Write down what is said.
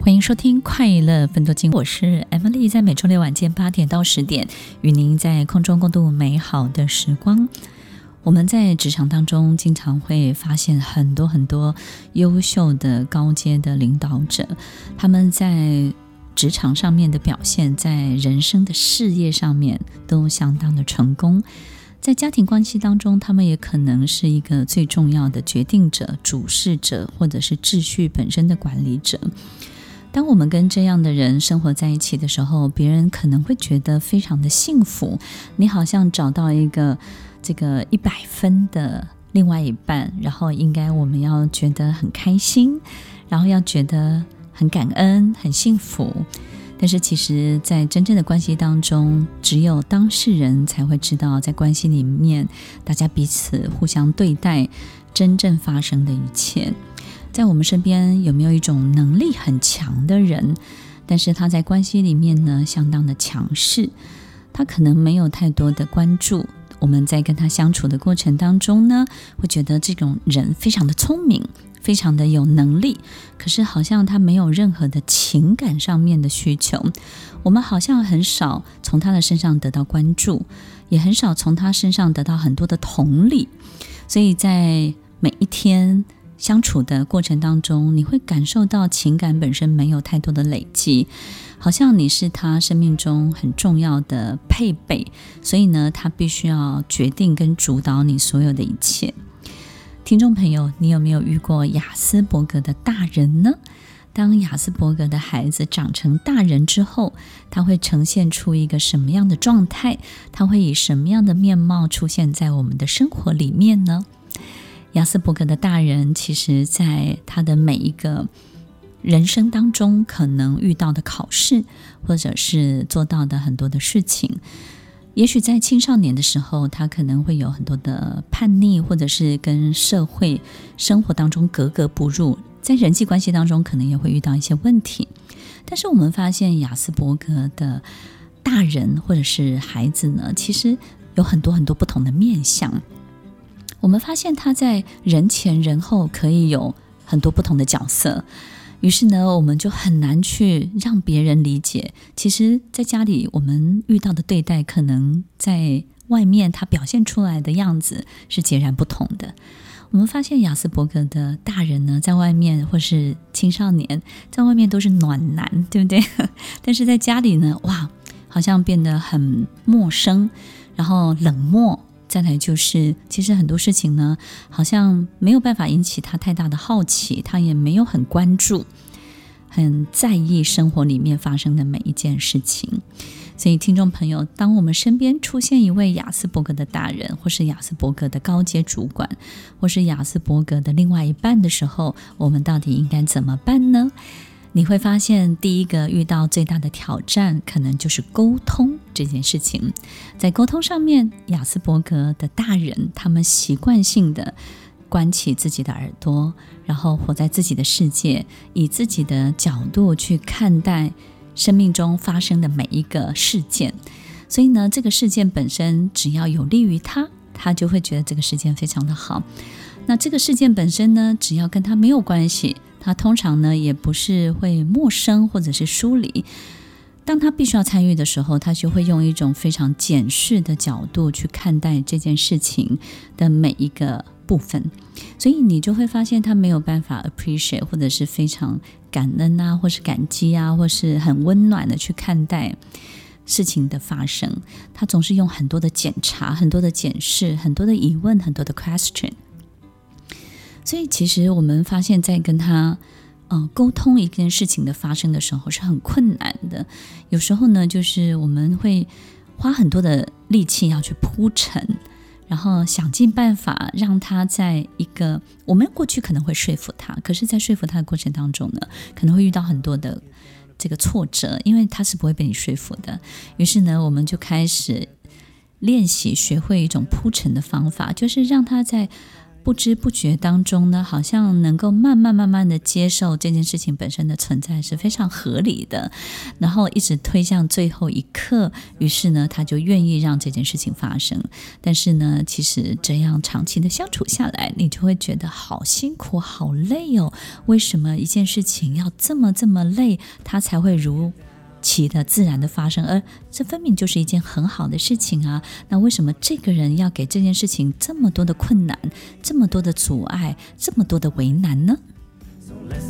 欢迎收听快乐分多金，我是 Emily， 在每周六晚间8点到10点与您在空中共度美好的时光。我们在职场当中经常会发现很多优秀的高阶的领导者，他们在职场上面的表现，在人生的事业上面都相当的成功。在家庭关系当中，他们也可能是一个最重要的决定者、主事者，或者是秩序本身的管理者。当我们跟这样的人生活在一起的时候，别人可能会觉得非常的幸福，你好像找到一个100分的另外一半，然后应该我们要觉得很开心，然后要觉得很感恩、很幸福。但是其实在真正的关系当中，只有当事人才会知道，在关系里面大家彼此互相对待真正发生的一切。在我们身边有没有一种能力很强的人，但是他在关系里面呢相当的强势，他可能没有太多的关注，我们在跟他相处的过程当中呢，会觉得这种人非常的聪明，非常的有能力，可是好像他没有任何的情感上面的需求，我们好像很少从他的身上得到关注，也很少从他身上得到很多的同理。所以在每一天相处的过程当中，你会感受到情感本身没有太多的累积，好像你是他生命中很重要的配备，所以呢，他必须要决定跟主导你所有的一切。听众朋友，你有没有遇过亚斯伯格的大人呢？当亚斯伯格的孩子长成大人之后，他会呈现出一个什么样的状态？他会以什么样的面貌出现在我们的生活里面呢？亚斯伯格的大人其实在他的每一个人生当中可能遇到的考试，或者是做到的很多的事情，也许在青少年的时候，他可能会有很多的叛逆，或者是跟社会生活当中格格不入，在人际关系当中可能也会遇到一些问题。但是我们发现亚斯伯格的大人或者是孩子呢，其实有很多不同的面向。我们发现他在人前人后可以有很多不同的角色，于是呢，我们就很难去让别人理解，其实在家里我们遇到的对待，可能在外面他表现出来的样子是截然不同的。我们发现亚斯伯格的大人呢，在外面或是青少年，在外面都是暖男，对不对？但是在家里呢，哇，好像变得很陌生，然后冷漠。再来就是，其实很多事情呢，好像没有办法引起他太大的好奇，他也没有很关注，很在意生活里面发生的每一件事情。所以听众朋友，当我们身边出现一位亚斯伯格的大人，或是亚斯伯格的高阶主管，或是亚斯伯格的另外一半的时候，我们到底应该怎么办呢？你会发现，第一个遇到最大的挑战可能就是沟通这件事情。在沟通上面，亚斯伯格的大人他们习惯性的关起自己的耳朵，然后活在自己的世界，以自己的角度去看待生命中发生的每一个事件。所以呢，这个事件本身只要有利于他，他就会觉得这个事件非常的好。那这个事件本身呢，只要跟他没有关系，他通常呢也不是会陌生或者是疏离。当他必须要参与的时候，他就会用一种非常检视的角度去看待这件事情的每一个部分。所以你就会发现他没有办法 appreciate 或者是非常感恩啊，或是感激啊，或是很温暖的去看待事情的发生。他总是用很多的检查，很多的检视，很多的疑问，很多的 question。所以其实我们发现在跟他沟通一件事情的发生的时候是很困难的。有时候呢，就是我们会花很多的力气要去铺陈，然后想尽办法让他在一个，我们过去可能会说服他，可是在说服他的过程当中呢，可能会遇到很多的这个挫折，因为他是不会被你说服的。于是呢，我们就开始练习学会一种铺陈的方法，就是让他在不知不觉当中呢，好像能够慢慢的接受这件事情本身的存在是非常合理的，然后一直推向最后一刻，于是呢他就愿意让这件事情发生。但是呢，其实这样长期的相处下来，你就会觉得好辛苦好累哦，为什么一件事情要这么累，它才会如其的自然的发生，而这分明就是一件很好的事情啊。那为什么这个人要给这件事情这么多的困难，这么多的阻碍，这么多的为难呢？